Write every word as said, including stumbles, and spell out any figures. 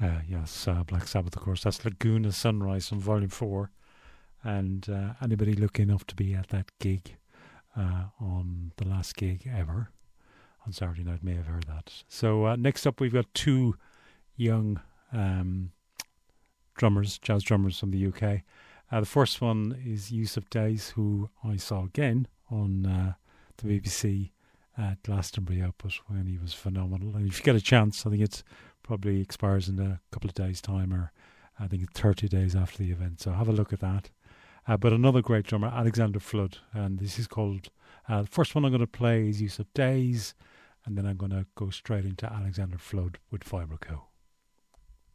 Uh, yes, uh, Black Sabbath, of course. That's Laguna Sunrise from Volume four. And uh, anybody lucky enough to be at that gig uh, on the last gig ever on Saturday night may have heard that. So uh, next up we've got two young um, drummers, jazz drummers from the U K. Uh, the first one is Yusuf Days, who I saw again on uh, the B B C at Glastonbury Output when he was phenomenal. And if you get a chance, I think it probably expires in a couple of days' time, or I think it's thirty days after the event. So have a look at that. Uh, but another great drummer, Alexander Flood, and this is called, uh, the first one I'm going to play is Yusuf Days, and then I'm going to go straight into Alexander Flood with Fibraco.